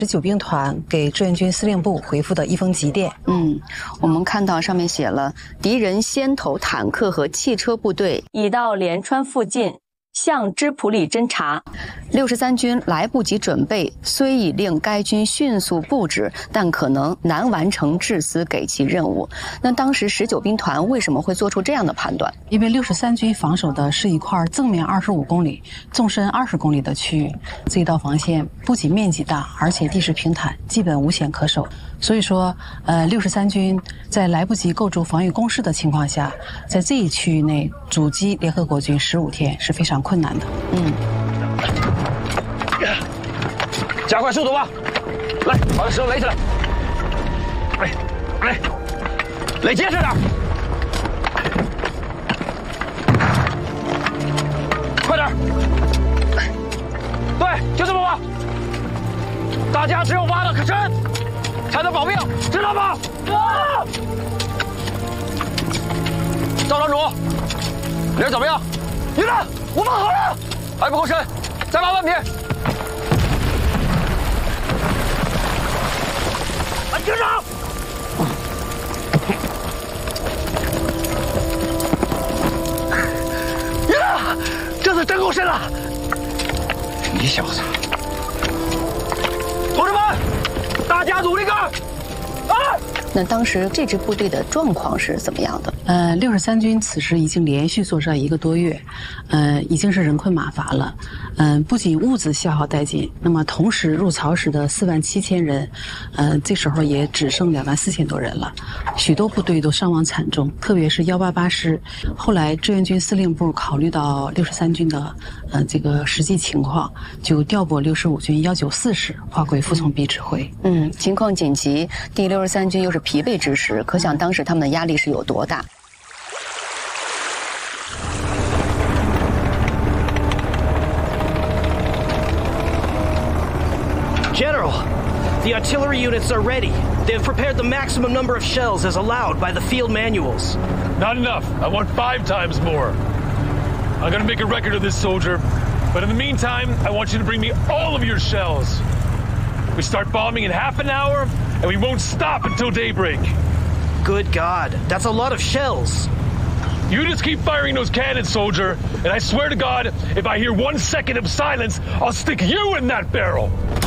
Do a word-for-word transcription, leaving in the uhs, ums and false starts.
十九兵团给志愿军司令部回复的一封急电。 嗯，我们看到上面写了，敌人先头坦克和汽车部队已到连川附近，向芝普里侦察。六十三军来不及准备，虽已令该军迅速布置，但可能难完成致司给其任务。那当时十九兵团为什么会做出这样的判断？ 因为六十三军防守的是一块正面二十五公里、纵深二十公里的区域，这一道防线不仅面积大，而且地势平坦，基本无险可守。所以说，呃，六十三军在来不及构筑防御工事的情况下，在这一区域内阻击联合国军十五天是非常困难的。 嗯， 加快速度吧！来，把这石头垒起来！垒，垒，垒结实点！快点！对，就这么挖！大家只有挖的可深，才能保命，知道吗？啊！赵庄主，你人怎么样？营长，我们好了，还不够深，再挖半片。啊，营长！营长，这次真够深了。你小子，同志们，大家努力干！啊！ 那当时这支部队的状况是怎么样的？ 呃，六十三军此时已经连续作战一个多月，呃，已经是人困马乏了。嗯、呃，不仅物资消耗殆尽，那么同时入曹时的四万七千人，呃，这时候也只剩两万四千多人了。许多部队都伤亡惨重，特别是幺八八师。后来志愿军司令部考虑到六十三军的呃这个实际情况，就调拨六十五军幺九四师划归服从 B 指挥。 嗯，情况紧急，第六十三军又是疲惫之时，可想当时他们的压力是有多大。 General, the artillery units are ready. They have prepared the maximum number of shells as allowed by the field manuals. Not enough. I want five times more. I'm gonna make a record of this, soldier. But in the meantime, I want you to bring me all of your shells. We start bombing in half an hour, and we won't stop until daybreak. Good God, that's a lot of shells. You just keep firing those cannons, soldier, and I swear to God, if I hear one second of silence, I'll stick you in that barrel.